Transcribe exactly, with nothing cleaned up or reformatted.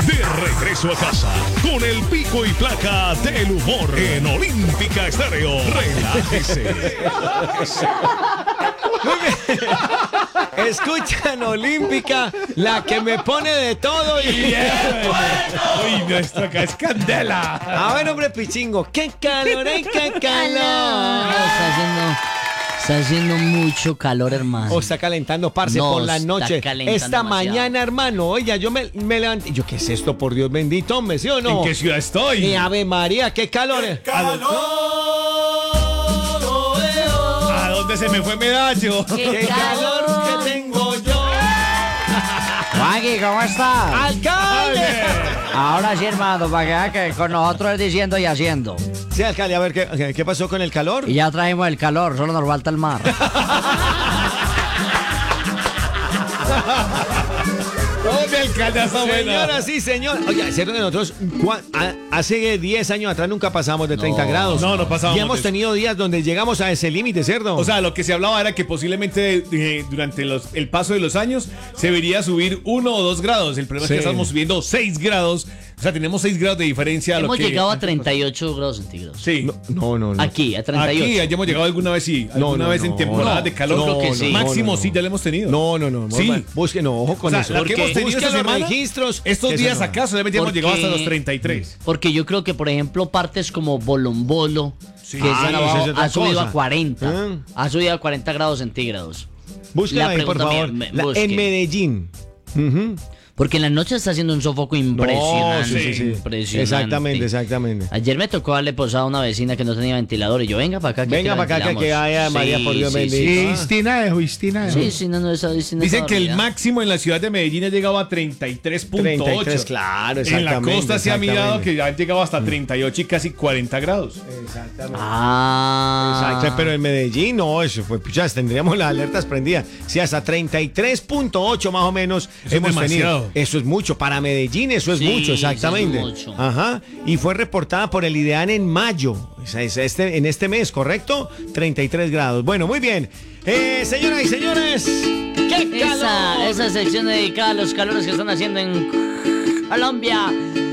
De regreso a casa con el pico y placa del humor en Olímpica Estéreo. Relájese. Escuchan Olímpica, la que me pone de todo y... Uy, no, esto acá es candela. A ver, hombre pichingo, qué calor, ¿eh? qué calor. Está haciendo, está haciendo mucho calor, hermano. O está calentando, parce, No, por la está noche. calentando Esta demasiado. mañana, hermano, oiga, yo me, me levanté. Yo, ¿qué es esto, por Dios bendito, hombre? ¿Sí o no? ¿En qué ciudad estoy? Y Ave María, qué calor. ¿A dónde se me fue Medallo? Qué calor que tengo yo. Maggie, ¿cómo está? ¡Alcalde! Ahora sí, hermano, para que vea que con nosotros es diciendo y haciendo. Sí, alcalde, a ver, ¿qué, qué pasó con el calor? Y ya traemos el calor, solo nos falta el mar. ¿Dónde alcalde está buena? Señoras y señores. Oye, cierto que nosotros cua- a- hace diez años atrás nunca pasamos de treinta grados. no, no pasábamos Y hemos de eso. tenido días donde llegamos a ese límite, ¿cierto? O sea, lo que se hablaba era que posiblemente eh, durante los- el paso de los años se vería subir uno o dos grados. El problema Sí. es que estamos subiendo seis grados. O sea, tenemos seis grados de diferencia. a lo Hemos que- llegado a treinta y ocho grados centígrados. Sí. no, no, no. Aquí, a treinta y ocho. Aquí ya hemos llegado alguna vez, sí. No, Alguna no, vez en no, temporada no. de calor. Yo creo que sí. Máximo No, no, sí, no. ya lo hemos tenido. No, no, no. Sí. Busque, no, ojo con O sea, eso. la que Porque hemos tenido busque esta los semana, registros. Estos que días eso no. acá solamente hemos Porque- llegado hasta los treinta y tres. Porque yo creo que, por ejemplo, partes como Bolombolo, Sí. que es Ah, en no, abajo, esa es otra ha subido cosa. a cuarenta. Ah. Ha subido a cuarenta grados centígrados. Búsquela La ahí, por pregunta favor. mía, me- La- busque. en Medellín. Ujú. Porque en la noche está haciendo un sofoco impresionante. No, sí, sí, sí. Impresionante. Exactamente, exactamente. Ayer me tocó darle posada a una vecina que no tenía ventilador y yo, venga para acá. Que Venga aquí la para acá, que, que ventilamos. haya María, Sí, por Dios sí, bendito. sí. Ah. Cristina dejo, Cristina dejo. Sí, sí, no, no, esa vecina Dicen está que el dormida. máximo en la ciudad de Medellín ha llegado a treinta y tres punto treinta y tres, ocho. claro, En la exactamente. costa se ha mirado exactamente. que ya han llegado hasta treinta y ocho y casi cuarenta grados. Exactamente. Ah. Exacto, pero en Medellín no, eso fue, ya tendríamos las alertas prendidas. Si hasta treinta y tres punto ocho más o menos Eso es hemos demasiado. tenido. Eso es mucho, para Medellín eso es Sí, mucho, exactamente. eso es mucho. Ajá, y fue reportada por el IDEAN en mayo, o sea, es este, en este mes, ¿correcto? treinta y tres grados. Bueno, muy bien. Eh, señoras y señores, ¡qué Esa, calor! esa sección dedicada a los calores que están haciendo en Colombia.